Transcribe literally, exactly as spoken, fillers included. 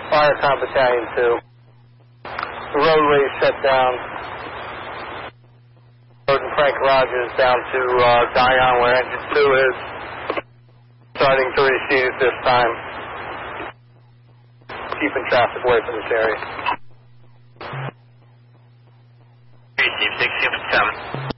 Firecom Battalion two. The roadway is shut down. Road and Frank Rogers down to uh, Dion where engine two is. Starting to recede at this time. Keeping traffic away from this area. Receive six seven seven.